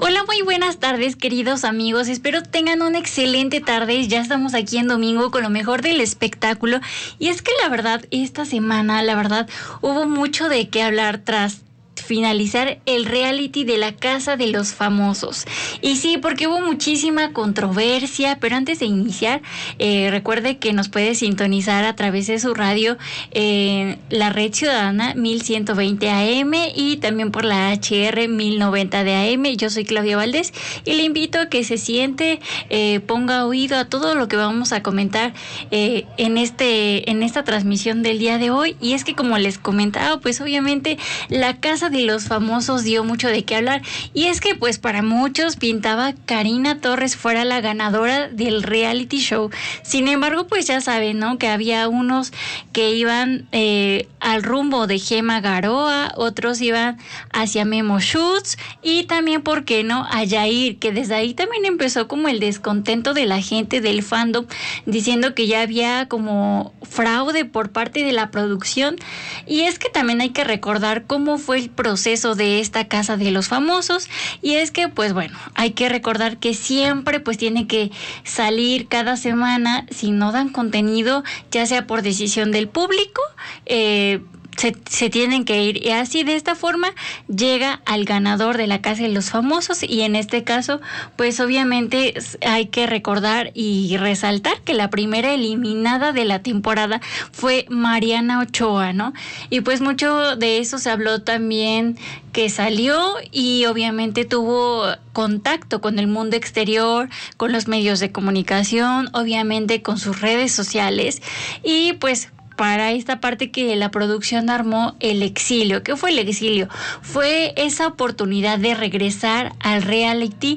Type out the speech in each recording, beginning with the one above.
Hola, muy buenas tardes, queridos amigos. Espero tengan una excelente tarde. Ya estamos aquí en domingo con lo mejor del espectáculo. Y es que la verdad, esta semana, hubo mucho de qué hablar tras finalizar el reality de la Casa de los Famosos. Y sí, porque hubo muchísima controversia, pero antes de iniciar, recuerde que nos puede sintonizar a través de su radio la Red Ciudadana 1120 AM y también por la HR 1090 de AM. Yo soy Claudia Valdés y le invito a que se siente, ponga oído a todo lo que vamos a comentar en esta transmisión del día de hoy. Y es que, como les comentaba, pues obviamente la Casa de los Famosos dio mucho de qué hablar, y es que pues para muchos pintaba Karina Torres fuera la ganadora del reality show. Sin embargo, pues ya saben, ¿no?, que había unos que iban al rumbo de Gema Garoa, otros iban hacia Memo Schutz y también, ¿por qué no?, a Yair, que desde ahí también empezó como el descontento de la gente del fandom, diciendo que ya había como fraude por parte de la producción. Y es que también hay que recordar cómo fue el proceso de esta Casa de los Famosos, y es que pues bueno, hay que recordar que siempre pues tiene que salir cada semana. Si no dan contenido, ya sea por decisión del público, se tienen que ir, y así de esta forma llega al ganador de la Casa de los Famosos. Y en este caso pues obviamente hay que recordar y resaltar que la primera eliminada de la temporada fue Mariana Ochoa, ¿no? Y pues mucho de eso se habló también, que salió y obviamente tuvo contacto con el mundo exterior, con los medios de comunicación, obviamente con sus redes sociales. Y pues para esta parte que la producción armó el exilio. ¿Qué fue el exilio? Fue esa oportunidad de regresar al reality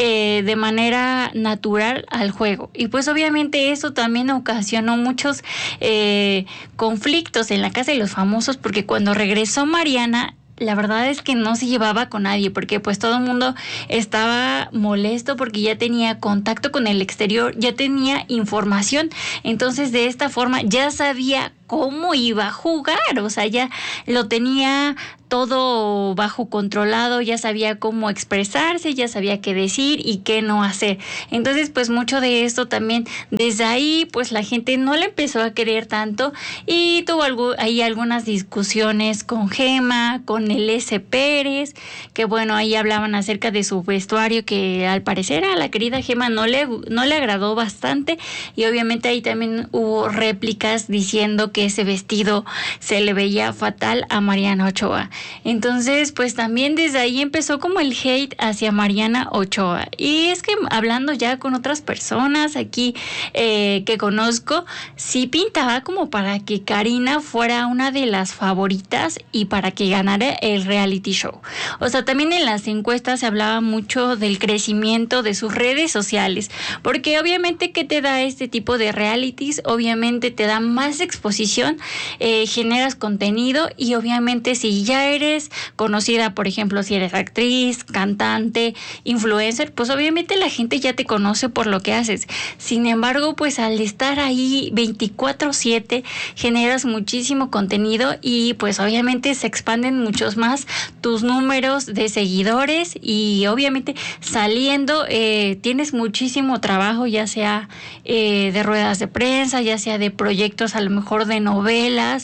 de manera natural al juego. Y pues obviamente eso también ocasionó muchos conflictos en la Casa de los Famosos, porque cuando regresó Mariana, la verdad es que no se llevaba con nadie, porque pues todo el mundo estaba molesto porque ya tenía contacto con el exterior, ya tenía información. Entonces, de esta forma ya sabía cómo iba a jugar, o sea, ya lo tenía todo bajo controlado, ya sabía cómo expresarse, ya sabía qué decir y qué no hacer. Entonces, pues mucho de esto también, desde ahí, pues la gente no le empezó a querer tanto, y tuvo ahí algunas discusiones con Gema, con el S. Pérez, que bueno, ahí hablaban acerca de su vestuario, que al parecer a la querida Gema no le agradó bastante, y obviamente ahí también hubo réplicas diciendo que ese vestido se le veía fatal a Mariana Ochoa. Entonces, pues también desde ahí empezó como el hate hacia Mariana Ochoa. Y es que hablando ya con otras personas aquí que conozco, sí pintaba como para que Karina fuera una de las favoritas y para que ganara el reality show. O sea, también en las encuestas se hablaba mucho del crecimiento de sus redes sociales, porque obviamente que te da este tipo de realities, obviamente te da más exposición, generas contenido, y obviamente si ya eres conocida, por ejemplo, si eres actriz, cantante, influencer, pues obviamente la gente ya te conoce por lo que haces. Sin embargo, pues al estar ahí 24/7 generas muchísimo contenido, y pues obviamente se expanden muchos más tus números de seguidores, y obviamente saliendo tienes muchísimo trabajo, ya sea de ruedas de prensa, ya sea de proyectos a lo mejor de novelas,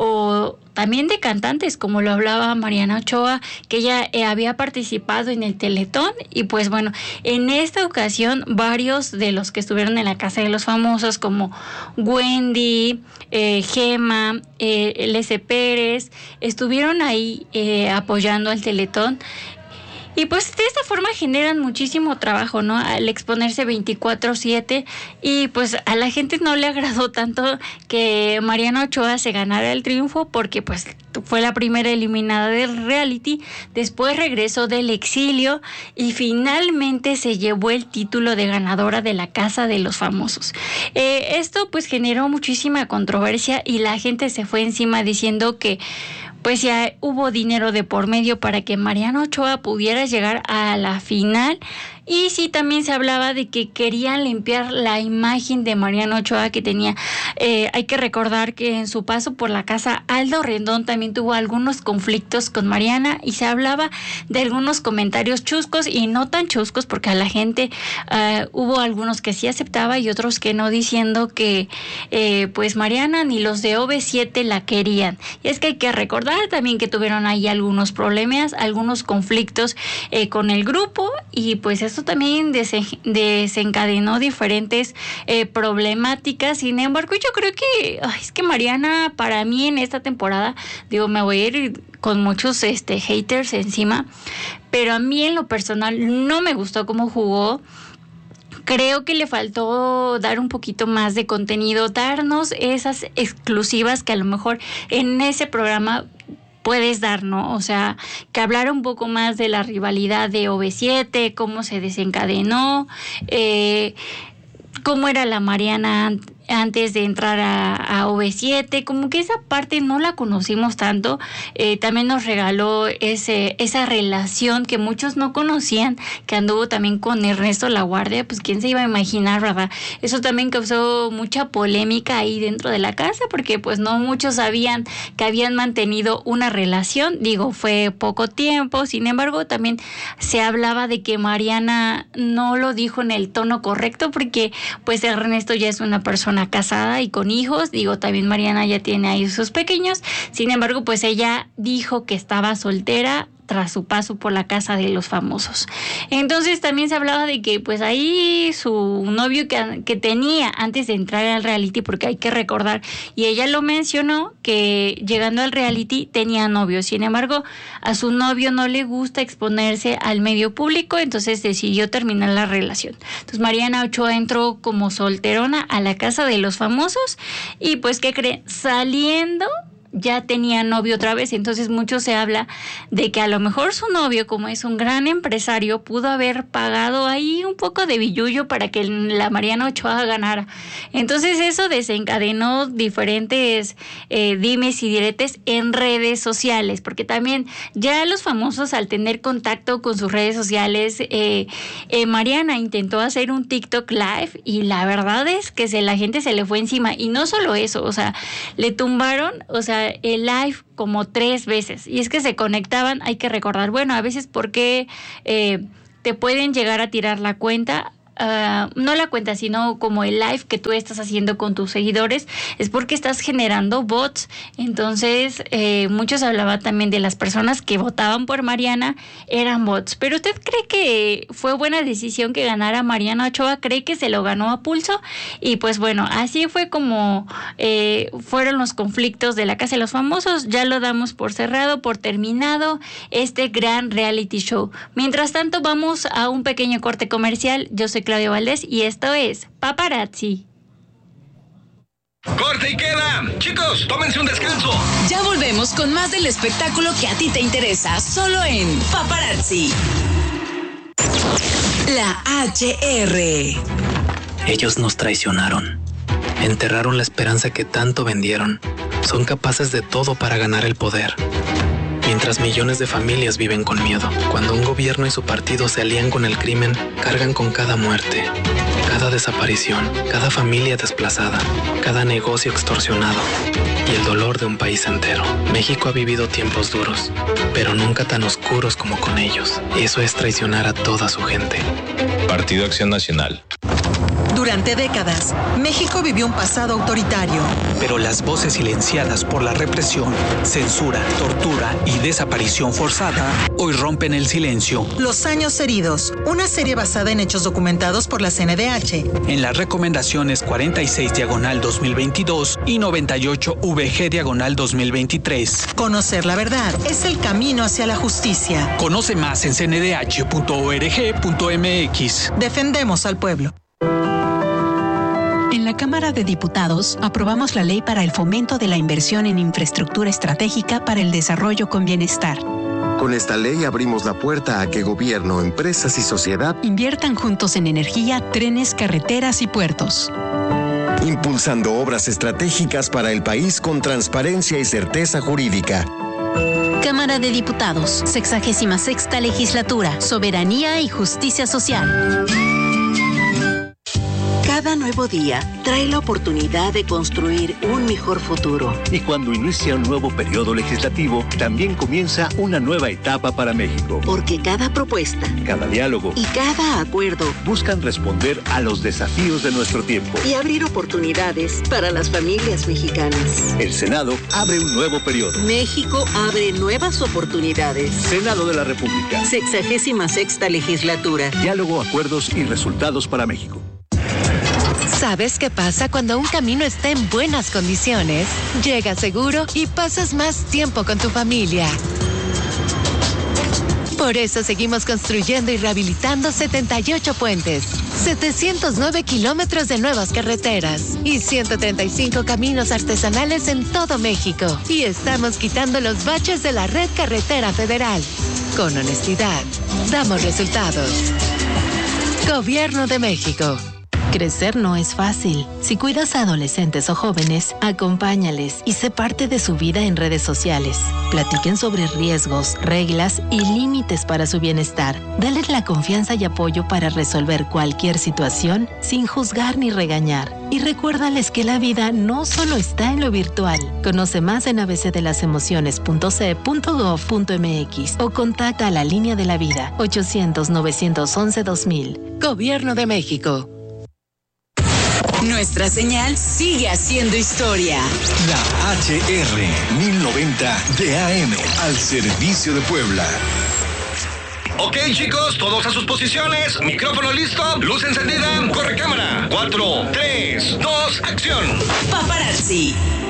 o también de cantantes, como lo hablaba Mariana Ochoa, que ella había participado en el Teletón. Y pues bueno, en esta ocasión varios de los que estuvieron en la Casa de los Famosos, como Wendy, Gema, el S. Pérez, estuvieron ahí apoyando al Teletón. Y pues de esta forma generan muchísimo trabajo, ¿no?, al exponerse 24/7, y pues a la gente no le agradó tanto que Mariana Ochoa se ganara el triunfo, porque pues fue la primera eliminada del reality, después regresó del exilio y finalmente se llevó el título de ganadora de la Casa de los Famosos. Esto pues generó muchísima controversia, y la gente se fue encima diciendo que pues ya hubo dinero de por medio para que Mariana Ochoa pudiera llegar a la final, Y sí, también se hablaba de que querían limpiar la imagen de Mariana Ochoa que tenía. Hay que recordar que en su paso por la casa Aldo Rendón también tuvo algunos conflictos con Mariana y se hablaba de algunos comentarios chuscos y no tan chuscos porque a la gente hubo algunos que sí aceptaba y otros que no, diciendo que pues Mariana ni los de OV7 la querían. Y es que hay que recordar también que tuvieron ahí algunos problemas, algunos conflictos con el grupo y pues eso también desencadenó diferentes problemáticas. Sin embargo, yo creo que es que Mariana, para mí en esta temporada, me voy a ir con muchos haters encima, pero a mí en lo personal no me gustó cómo jugó. Creo que le faltó dar un poquito más de contenido, darnos esas exclusivas que a lo mejor en ese programa puedes dar, ¿no? O sea, que hablara un poco más de la rivalidad de OV7, cómo se desencadenó, cómo era la Mariana antes de entrar a OV7, como que esa parte no la conocimos tanto. También nos regaló esa relación que muchos no conocían, que anduvo también con Ernesto La Guardia, pues quién se iba a imaginar, ¿verdad? Eso también causó mucha polémica ahí dentro de la casa, porque pues no muchos sabían que habían mantenido una relación, fue poco tiempo. Sin embargo, también se hablaba de que Mariana no lo dijo en el tono correcto, porque pues Ernesto ya es una persona casada y con hijos, también Mariana ya tiene ahí sus pequeños. Sin embargo, pues ella dijo que estaba soltera tras su paso por la casa de los famosos. Entonces también se hablaba de que pues ahí su novio que tenía antes de entrar al reality, porque hay que recordar, y ella lo mencionó, que llegando al reality tenía novio. Sin embargo, a su novio no le gusta exponerse al medio público, entonces decidió terminar la relación. Entonces Mariana Ochoa entró como solterona a la casa de los famosos y pues ¿qué creen? Saliendo ya tenía novio otra vez. Entonces mucho se habla de que a lo mejor su novio, como es un gran empresario, pudo haber pagado ahí un poco de billullo para que la Mariana Ochoa ganara. Entonces eso desencadenó diferentes dimes y diretes en redes sociales, porque también ya los famosos, al tener contacto con sus redes sociales, Mariana intentó hacer un TikTok live y la verdad es que la gente se le fue encima. Y no solo eso, le tumbaron, el live como 3 veces. Y es que se conectaban, hay que recordar, a veces porque te pueden llegar a tirar la cuenta. No la cuenta, sino como el live que tú estás haciendo con tus seguidores, es porque estás generando bots. Entonces, muchos hablaban también de las personas que votaban por Mariana, eran bots. ¿Pero usted cree que fue buena decisión que ganara Mariana Ochoa? ¿Cree que se lo ganó a pulso? Y pues así fue como fueron los conflictos de la Casa de los Famosos. Ya lo damos por cerrado, por terminado este gran reality show. Mientras tanto, vamos a un pequeño corte comercial. Yo soy Claudia Valdés y esto es Paparazzi. ¡Corte y queda! Chicos, tómense un descanso. Ya volvemos con más del espectáculo que a ti te interesa, solo en Paparazzi. La HR. Ellos nos traicionaron. Enterraron la esperanza que tanto vendieron. Son capaces de todo para ganar el poder. Mientras millones de familias viven con miedo, cuando un gobierno y su partido se alían con el crimen, cargan con cada muerte, cada desaparición, cada familia desplazada, cada negocio extorsionado y el dolor de un país entero. México ha vivido tiempos duros, pero nunca tan oscuros como con ellos. Eso es traicionar a toda su gente. Partido Acción Nacional. Durante décadas, México vivió un pasado autoritario. Pero las voces silenciadas por la represión, censura, tortura y desaparición forzada hoy rompen el silencio. Los años heridos, una serie basada en hechos documentados por la CNDH. En las recomendaciones 46/2022 y 98/VG/2023. Conocer la verdad es el camino hacia la justicia. Conoce más en cndh.org.mx. Defendemos al pueblo. En la Cámara de Diputados aprobamos la ley para el fomento de la inversión en infraestructura estratégica para el desarrollo con bienestar. Con esta ley abrimos la puerta a que gobierno, empresas y sociedad inviertan juntos en energía, trenes, carreteras y puertos. Impulsando obras estratégicas para el país con transparencia y certeza jurídica. Cámara de Diputados, 66ª Legislatura, Soberanía y Justicia Social. Cada nuevo día trae la oportunidad de construir un mejor futuro. Y cuando inicia un nuevo periodo legislativo, también comienza una nueva etapa para México. Porque cada propuesta, cada diálogo y cada acuerdo buscan responder a los desafíos de nuestro tiempo y abrir oportunidades para las familias mexicanas. El Senado abre un nuevo periodo. México abre nuevas oportunidades. Senado de la República. 66ª Legislatura. Diálogo, acuerdos y resultados para México. ¿Sabes qué pasa cuando un camino está en buenas condiciones? Llega seguro y pasas más tiempo con tu familia. Por eso seguimos construyendo y rehabilitando 78 puentes, 709 kilómetros de nuevas carreteras y 135 caminos artesanales en todo México. Y estamos quitando los baches de la red carretera federal. Con honestidad, damos resultados. Gobierno de México. Crecer no es fácil. Si cuidas a adolescentes o jóvenes, acompáñales y sé parte de su vida en redes sociales. Platiquen sobre riesgos, reglas y límites para su bienestar. Dale la confianza y apoyo para resolver cualquier situación sin juzgar ni regañar. Y recuérdales que la vida no solo está en lo virtual. Conoce más en abcdelasemociones.ce.gov.mx o contacta a la Línea de la Vida 800-911-2000. Gobierno de México. Nuestra señal sigue haciendo historia. La HR 1090 de AM al servicio de Puebla. Ok, chicos, todos a sus posiciones. Micrófono listo, luz encendida, corre cámara. 4, 3, 2, acción. Paparazzi.